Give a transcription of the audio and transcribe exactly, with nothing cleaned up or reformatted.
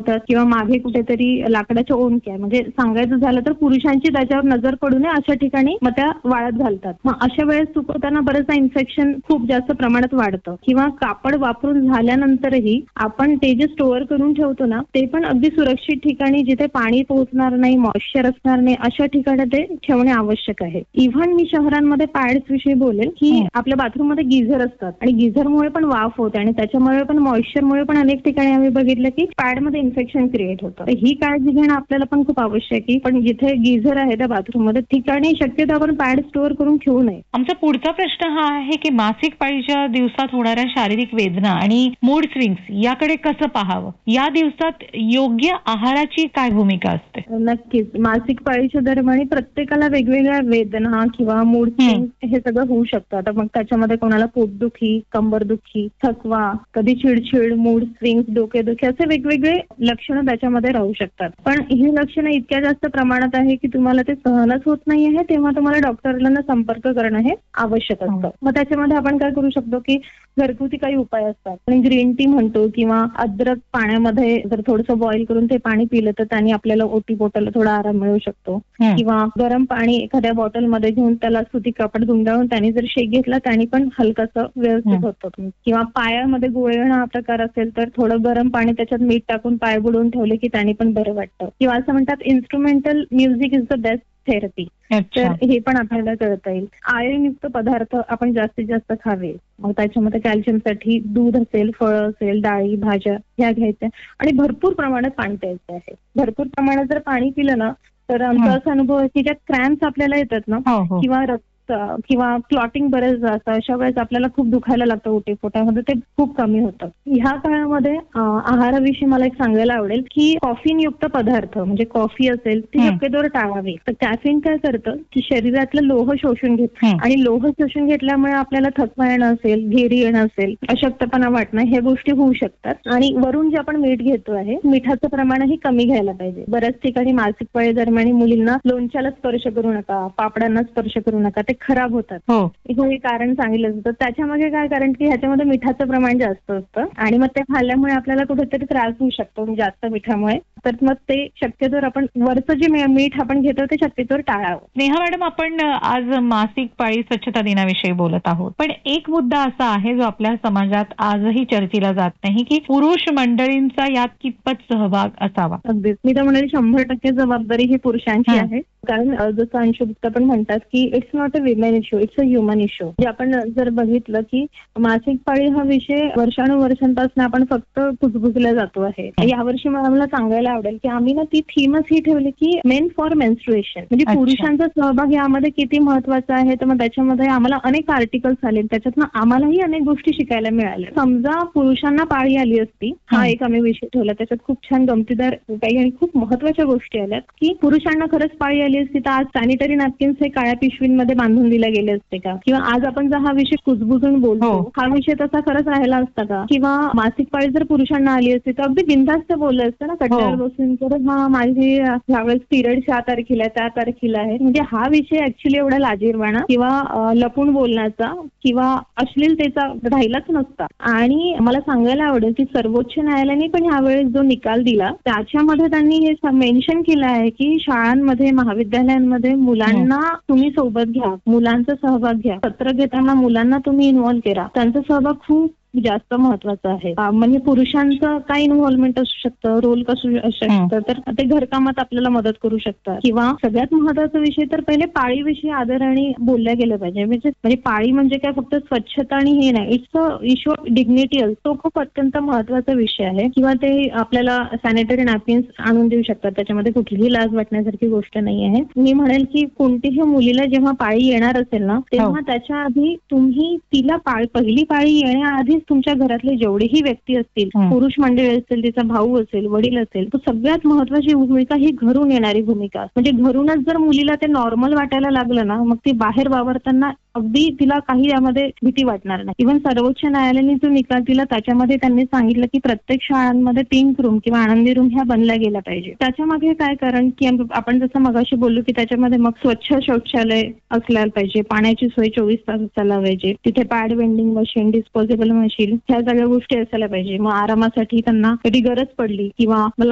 होतात किंवा मागे कुठेतरी लाकडाच्या ओंडक्या, म्हणजे सांगायचं झालं तर पुरुषांची त्याच्यावर नजर पडू नये अशा ठिकाणी मग त्या वाळत घालतात. मग अशा वेळेस सुकवताना बरेचदा इन्फेक्शन खूप जास्त प्रमाणात वाढतं. किंवा कापड वापरून झाल्यानंतरही आपण ते जे स्टोअर करून ठेवतो ना, ते पण अगदी सुरक्षित ठिकाणी जिथे पाणी पोहोचणार नाही, मॉइश्चर असणार नाही अशा ठिकाणी ते ठेवणे आवश्यक आहे. इव्हन मी शहरांमध्ये पॅड्स विषयी बोलेल की आपल्या बाथरूम मध्ये गिझर असतात आणि गिझरमुळे पण वाफ होते आणि त्याच्यामुळे पण मॉइश्चरमुळे पण अनेक ठिकाणी आम्ही बघितलं की पॅड मध्ये इन्फेक्शन क्रिएट होतं. ही काळजी घेणं आपल्याला पण खूप आवश्यक आहे. पण जिथे गिझर आहे त्या बाथरूम मध्ये ठिकाणी शक्यतो आपण पॅड स्टोअर करून ठेवू नये. आमचा पुढचा प्रश्न हा आहे की मासिक पाळीच्या दिवसात होणाऱ्या शारीरिक वेदना आणि मूड स्विंग्स याकडे कसं पाहावं? या दिवसात योग्य आहाराची काय भूमिका असते? नक्कीच. मासिक पाळीच्या दरम्यान प्रत्येकाला वेगवेगळ्या वेदना किंवा मूड स्विंग हे सगळं होऊ शकतं. आता मग त्याच्यामध्ये कोणाला पोटदुखी, कंबरदुखी, थकवा, कधी चिडचिड, मूड स्विंग, डोकेदुखी असे वेगवेगळे लक्षणं त्याच्यामध्ये राहू शकतात. पण ही लक्षणं इतक्या जास्त प्रमाणात आहे की तुम्हाला ते सहनच होत नाही आहे, तेव्हा तुम्हाला डॉक्टरला संपर्क करणं हे आवश्यक असतं. मग त्याच्यामध्ये आपण काय करू शकतो की घरगुती काही उपाय असतात. आणि ग्रीन टी म्हणतो किंवा अद्रक पाण्यामध्ये जर थोडंसं बॉईल करून ते पाणी पिलं तर त्याने आपल्याला ओटी पोटाला थोडा आराम मिळू शकतो. किंवा गरम पाणी एखाद्या बॉटलमध्ये घेऊन त्याला सुती कापड गुंडाळून त्याने जर शेक घेतला त्याने पण हलकासं व्यवस्थित होतं. किंवा पायामध्ये गोळणं हा प्रकार असेल तर थोडं गरम पाणी त्याच्यात मीठ टाकून पाय बुडवून ठेवले की त्याने पण बरं वाटतं. किंवा असं म्हणतात instrumental music is the best therapy. तर हे पण आपल्याला कळता येईल. आयर्नयुक्त पदार्थ आपण जास्तीत जास्त खावे. मग त्याच्यामध्ये कॅल्शियमसाठी दूध असेल, फळं असेल, डाळी, भाज्या ह्या घ्यायच्या आणि भरपूर प्रमाणात पाणी प्यायचं आहे. भरपूर प्रमाणात जर पाणी पिलं ना तर आमचा असा अनुभव आहे की ज्या क्रॅम्प्स आपल्याला येतात ना किंवा रक्त किंवा क्लॉटिंग बरेच असतं, अशा वेळेस आपल्याला खूप दुखायला लागतं ओटीपोटामध्ये, ते खूप कमी होतं. ह्या काळामध्ये आहाराविषयी मला एक सांगायला आवडेल की कॉफीनयुक्त पदार्थ म्हणजे कॉफी असेल ती शक्यतोवर टाळावी. तर कॅफिन काय करतं की शरीरातलं लोह शोषून घेतं आणि लोह शोषून घेतल्यामुळे आपल्याला थकवा येणं असेल, घेरी येणं असेल, अशक्तपणा वाटणं ह्या गोष्टी होऊ शकतात. आणि वरून जे आपण मीठ घेतो आहे मिठाचं प्रमाणही कमी घ्यायला पाहिजे. बऱ्याच ठिकाणी मासिक पाळी दरम्यान मुलींना लोणच्याला स्पर्श करू नका, पापडांना स्पर्श करू नका, ते खराब होतात. हे कारण सांगितलं जातं. त्याच्यामध्ये काय कारण की ह्याच्यामध्ये मिठाचं प्रमाण जास्त असतं आणि मग ते खाल्ल्यामुळे आपल्याला कुठेतरी त्रास होऊ शकतो जास्त मिठामुळे. तर मग ते शक्यतोवर आपण वरचं जे मीठ आपण घेतो ते शक्यतोवर टाळावं. नेहा मॅडम, आपण आज मासिक पाळी स्वच्छता दिनाविषयी बोलत आहोत, पण एक मुद्दा असा आहे जो आपल्या समाजात आजही चर्चेला जात नाही की पुरुष मंडळींचा यात कितपत सहभाग असावा. अगदीच. मी तर म्हणेल शंभर टक्के जबाबदारी ही पुरुषांची आहे. कारण जसं अंशुगुप्ता पण म्हणतात की it's not a women issue, it's a human issue. म्हणजे आपण जर बघितलं की मासिक पाळी हा विषय वर्षानुवर्षांपासून आपण फक्त कुजबुजला जातो आहे. यावर्षी मला सांगायला आवडेल की आम्ही ना ती थीमच ही ठेवली की मेन फॉर मेन्स्ट्रुएशन, म्हणजे पुरुषांचा सहभाग यामध्ये किती महत्वाचा आहे. तर मग त्याच्यामध्ये आम्हाला अनेक आर्टिकल्स आले, त्याच्यातनं आम्हालाही अनेक गोष्टी शिकायला मिळाल्या. समजा पुरुषांना पाळी आली असती, हा एक आम्ही विषय ठेवला, त्याच्यात खूप छान गमतीदार काही आणि खूप महत्वाच्या गोष्टी आल्यात की पुरुषांना खरंच पाळी आली असती तर आज सॅनिटरी नॅपकिन्स हे काळ्या पिशवींमध्ये बांधून दिले गेले असते का? किंवा आज आपण जर हा विषय कुजबुजून बोलतो हा विषय तसा खरंच राहिला असता का? किंवा मासिक पाळी जर पुरुषांना आली असती तर अगदी बिनधास्त बोललं असतं ना कट्ट्यावर बसून, तर हा माझी यावेळेस पिरियड्स या तारखेला त्या तारखेला आहे. म्हणजे हा विषय ऍक्च्युली एवढा लाजिरवाणा किंवा लपून बोलण्याचा किंवा अश्लीलतेचा राहिलाच नसता. आणि मला सांगायला आवडेल की सर्वोच्च न्यायालयाने पण यावेळेस जो निकाल दिला त्याच्यामध्ये त्यांनी हे मेन्शन केलं आहे की शाळांमध्ये, महाविद्यालयांमध्ये मुलांना तुम्ही सोबत घ्या, मुलांचा सहभाग घ्या, सत्र घेताना मुलांना तुम्ही इन्व्हॉल्व्ह करा. त्यांचा सहभाग खूप जास्त महत्वाचं आहे. म्हणजे पुरुषांचं काय इन्व्हॉल्वमेंट असू शकतं, रोल कसं असू शकतं, तर ते घरकामात आपल्याला मदत करू शकतात. किंवा सगळ्यात महत्वाचा विषय तर पहिले पाळीविषयी आदराने बोलल्या गेलं पाहिजे. म्हणजे पाळी म्हणजे काय फक्त स्वच्छता आणि हे नाही, it's a issue of dignity. तो खूप अत्यंत महत्वाचा विषय आहे. किंवा ते आपल्याला सॅनिटरी नॅपकिन्स आणून देऊ शकतात, त्याच्यामध्ये कुठलीही लाज वाटण्यासारखी गोष्ट नाही आहे. मी म्हणेल की कोणतीही मुलीला जेव्हा पाळी येणार असेल ना तेव्हा त्याच्या आधी तुम्ही तिला पाळी पहिली पाळी येण्याआधी तुमच्या घरातले जेवढेही व्यक्ती असतील, पुरुष मंडळी असतील, तिचा भाऊ असेल, वडील असेल, तर सगळ्यात महत्वाची भूमिका ही घरून येणारी भूमिका. म्हणजे घरूनच जर मुलीला ते नॉर्मल वाटायला लागलं ना मग ती बाहेर वावरताना अगदी तिला काही यामध्ये भीती वाटणार नाही. इव्हन सर्वोच्च न्यायालयाने जो निकाल दिला त्याच्यामध्ये त्यांनी सांगितलं की प्रत्येक शाळांमध्ये पिंक रूम किंवा आनंदी रूम ह्या बनल्या गेल्या पाहिजे. त्याच्यामागे काय कारण की आपण जसं मगाशी बोललो की त्याच्यामध्ये मग स्वच्छ शौचालय असल्याला पाहिजे, पाण्याची सोय चोवीस तास असायला पाहिजे, तिथे pad vending machine, disposable machine ह्या सगळ्या गोष्टी असायला पाहिजे. मग आरामासाठी त्यांना कधी गरज पडली किंवा मला